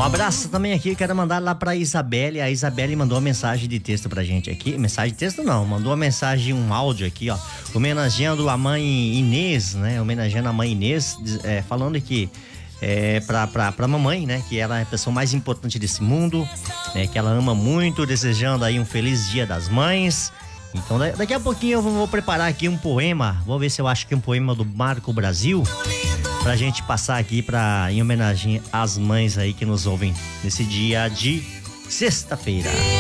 Um abraço também aqui, quero mandar lá pra Isabelle. A Isabelle mandou uma mensagem de texto pra gente aqui. Mensagem de texto não, mandou uma mensagem, um áudio aqui, ó. Homenageando a mãe Inês, né? Homenageando a mãe Inês, falando que pra mamãe, né? Que ela é a pessoa mais importante desse mundo, né? Que ela ama muito, desejando aí um feliz Dia das Mães. Então daqui a pouquinho eu vou preparar aqui um poema, vou ver se eu acho que um poema do Marco Brasil, pra gente passar aqui em homenagem às mães aí que nos ouvem nesse dia de sexta-feira.